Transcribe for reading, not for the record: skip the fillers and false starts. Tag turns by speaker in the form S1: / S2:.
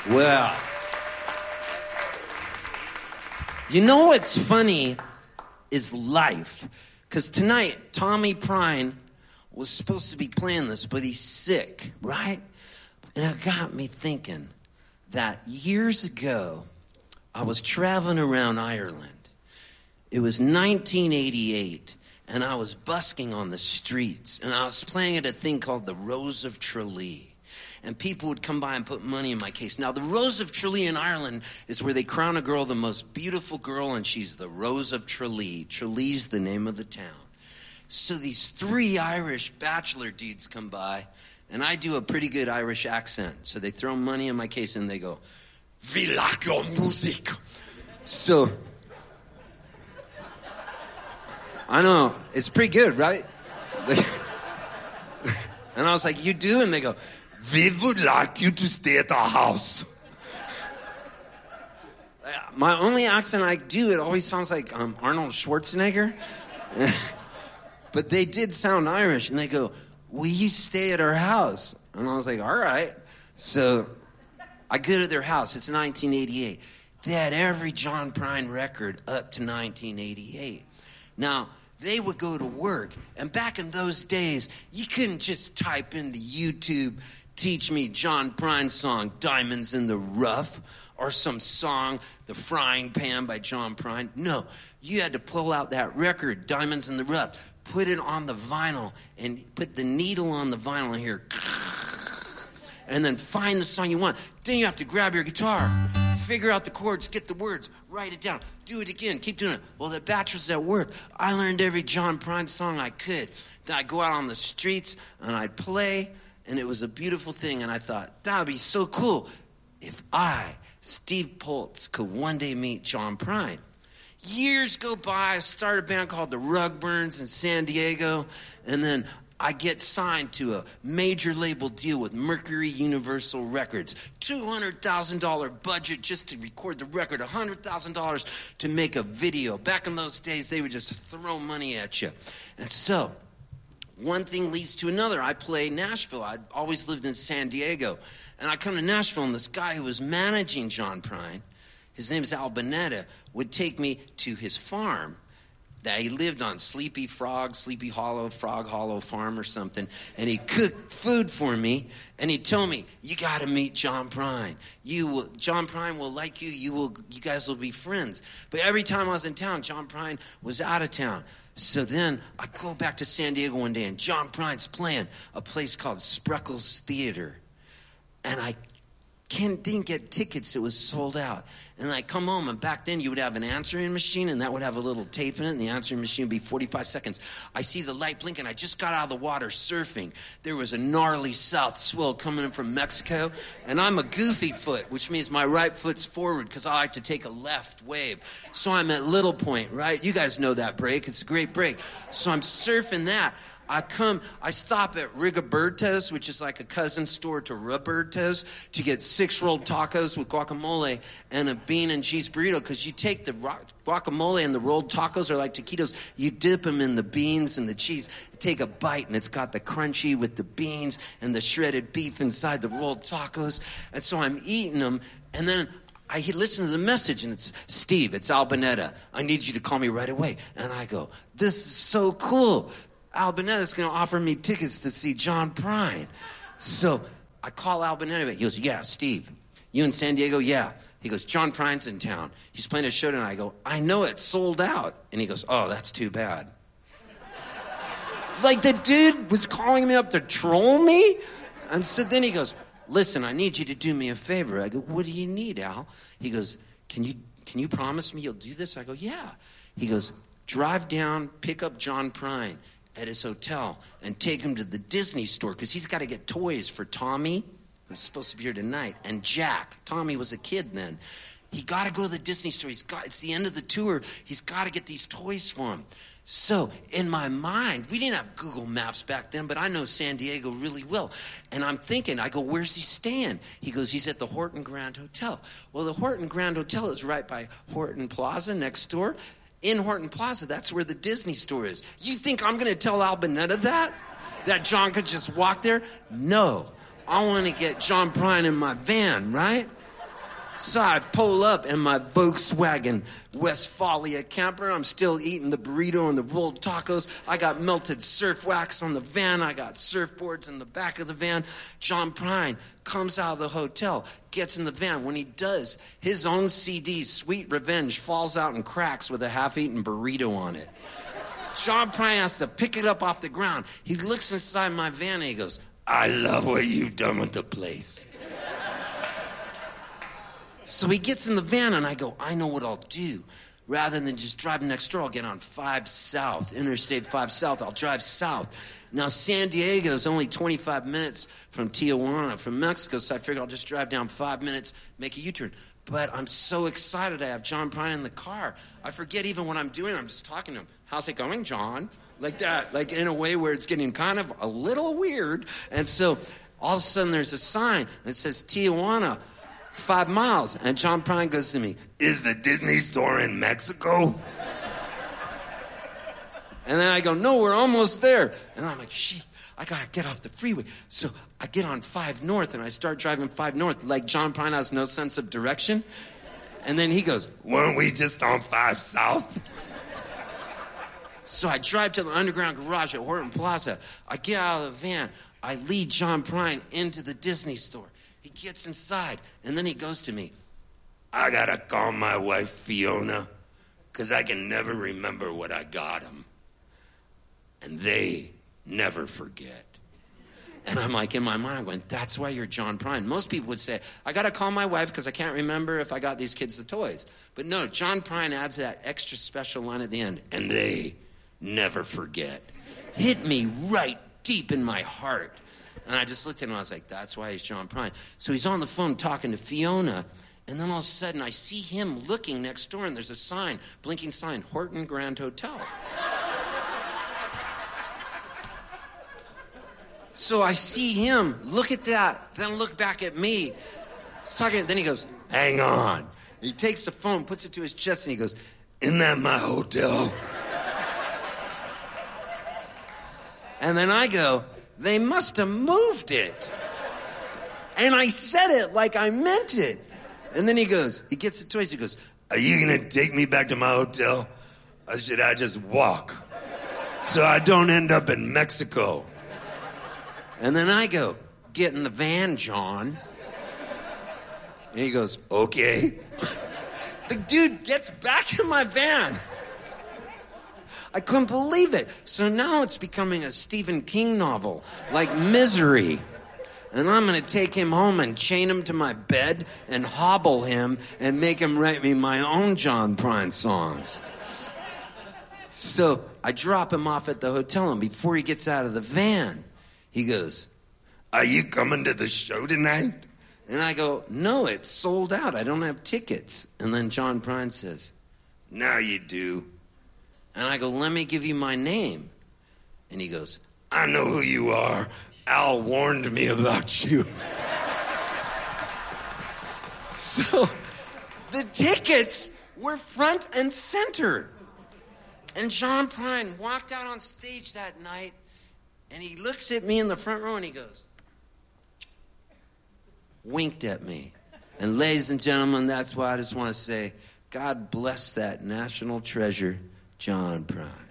S1: Well, you know what's funny is life. Because tonight, Tommy Prine was supposed to be playing this, but he's sick, right? And it got me thinking that years ago, I was traveling around Ireland. It was 1988, and I was busking on the streets, and I was playing at a thing called the Rose of Tralee. And people would come by and put money in my case. Now, the Rose of Tralee in Ireland is where they crown a girl the most beautiful girl, and she's the Rose of Tralee. Tralee's the name of the town. So these three Irish bachelor dudes come by, and I do a pretty good Irish accent. So they throw money in my case, and they go, "We like your music." So, I know, it's pretty good, right? And I was like, "You do?" And they go, "We would like you to stay at our house." My only accent I do, it always sounds like Arnold Schwarzenegger. But they did sound Irish, and they go, "Will you stay at our house?" And I was like, "All right." So I go to their house. It's 1988. They had every John Prine record up to 1988. Now, they would go to work, and back in those days, you couldn't just type into YouTube, "Teach me John Prine song, Diamonds in the Rough," or some song, "The Frying Pan" by John Prine. No, you had to pull out that record, "Diamonds in the Rough," put it on the vinyl, and put the needle on the vinyl here, and then find the song you want. Then you have to grab your guitar, figure out the chords, get the words, write it down, do it again, keep doing it. Well, the bachelors at work, I learned every John Prine song I could. Then I'd go out on the streets, and I'd play, and it was a beautiful thing, and I thought, that would be so cool if I, Steve Poltz, could one day meet John Prine. Years go by, I started a band called the Rugburns in San Diego, and then I get signed to a major label deal with Mercury Universal Records. $200,000 budget just to record the record, $100,000 to make a video. Back in those days, they would just throw money at you. And so, one thing leads to another. I play Nashville. I'd always lived in San Diego. And I come to Nashville, and this guy who was managing John Prine, his name is Al Bonetta, would take me to his farm that he lived on, Sleepy Hollow, Frog Hollow Farm or something. And he'd cook food for me, and he'd tell me, "You got to meet John Prine. John Prine will like you. You guys will be friends." But every time I was in town, John Prine was out of town. So then I go back to San Diego one day, and John Prine's playing a place called Spreckles Theater. And I didn't get tickets. It was sold out. And I come home, and back then you would have an answering machine, and that would have a little tape in it, and the answering machine would be 45 seconds. I see the light blink, and I just got out of the water surfing. There was a gnarly south swell coming in from Mexico, and I'm a goofy foot, which means my right foot's forward because I like to take a left wave. So I'm at Little Point, right? You guys know that break. It's a great break. So I'm surfing that. I stop at Rigoberto's, which is like a cousin store to Roberto's, to get 6 rolled tacos with guacamole and a bean and cheese burrito, because you take the guacamole and the rolled tacos are like taquitos. You dip them in the beans and the cheese, take a bite, and it's got the crunchy with the beans and the shredded beef inside the rolled tacos. And so I'm eating them, and then I listen to the message, and it's, "Steve, it's Al Bonetta. I need you to call me right away." And I go, "This is so cool. Al Bonetta's going to offer me tickets to see John Prine." So I call Al Bonetta. He goes, "Yeah, Steve, you in San Diego?" "Yeah." He goes, "John Prine's in town. He's playing a show tonight." I go, "I know it's sold out." And he goes, "Oh, that's too bad." Like the dude was calling me up to troll me. And so then he goes, "Listen, I need you to do me a favor." I go, "What do you need, Al?" He goes, Can you promise me you'll do this?" I go, "Yeah." He goes, "Drive down, pick up John Prine at his hotel, and take him to the Disney store, because he's got to get toys for Tommy, who's supposed to be here tonight, and Jack." Tommy was a kid then. He got to go to the Disney store. It's the end of the tour. He's got to get these toys for him. So in my mind, we didn't have Google Maps back then, but I know San Diego really well. And I'm thinking, I go, "Where's he staying?" He goes, "He's at the Horton Grand Hotel." Well, the Horton Grand Hotel is right by Horton Plaza next door. In Horton Plaza, that's where the Disney store is. You think I'm going to tell Al Bonetta that? That John could just walk there? No. I want to get John Prine in my van, right? So I pull up in my Volkswagen Westfalia camper. I'm still eating the burrito and the rolled tacos. I got melted surf wax on the van. I got surfboards in the back of the van. John Prine comes out of the hotel, gets in the van. When he does, his own CD, Sweet Revenge, falls out and cracks with a half-eaten burrito on it. John Prine has to pick it up off the ground. He looks inside my van and he goes, "I love what you've done with the place." So he gets in the van, and I go, I know what I'll do. Rather than just driving next door, I'll get on 5 South, Interstate 5 South. I'll drive south. Now, San Diego is only 25 minutes from Tijuana, from Mexico, so I figure I'll just drive down 5 minutes, make a U-turn. But I'm so excited I have John Prine in the car. I forget even what I'm doing. I'm just talking to him. "How's it going, John?" Like that, like in a way where it's getting kind of a little weird. And so all of a sudden there's a sign that says Tijuana, 5 miles. And John Prine goes to me, "Is the Disney store in Mexico?" And then I go, "No, we're almost there." And I'm like, "Shit, I gotta get off the freeway." So I get on 5 North and I start driving 5 North. Like John Prine has no sense of direction. And then he goes, "Weren't we just on 5 South?" So I drive to the underground garage at Horton Plaza. I get out of the van. I lead John Prine into the Disney store. He gets inside, and then he goes to me, "I gotta call my wife Fiona, because I can never remember what I got them. And they never forget." And I'm like, in my mind, I'm going, that's why you're John Prine. Most people would say, "I gotta call my wife because I can't remember if I got these kids the toys." But no, John Prine adds that extra special line at the end, "and they never forget." Hit me right deep in my heart. And I just looked at him and I was like, that's why he's John Prine. So he's on the phone talking to Fiona, and then all of a sudden I see him looking next door, and there's a sign, blinking sign, Horton Grand Hotel. So I see him look at that, then look back at me. He's talking, then he goes, "Hang on." He takes the phone, puts it to his chest, and he goes, "Isn't that my hotel?" And then I go, "They must have moved it." And I said it like I meant it. And then he goes, he gets the toys, he goes, "Are you going to take me back to my hotel? Or should I just walk so I don't end up in Mexico?" And then I go, "Get in the van, John." And he goes, "Okay." The dude gets back in my van. I couldn't believe it. So now it's becoming a Stephen King novel, like Misery. And I'm going to take him home and chain him to my bed and hobble him and make him write me my own John Prine songs. So I drop him off at the hotel, and before he gets out of the van, he goes, "Are you coming to the show tonight?" And I go, "No, it's sold out. I don't have tickets." And then John Prine says, "Now you do." And I go, "Let me give you my name." And he goes, "I know who you are. Al warned me about you." So the tickets were front and center. And John Prine walked out on stage that night, and he looks at me in the front row, and he goes, winked at me. And ladies and gentlemen, that's why I just want to say, God bless that national treasure, John Prine.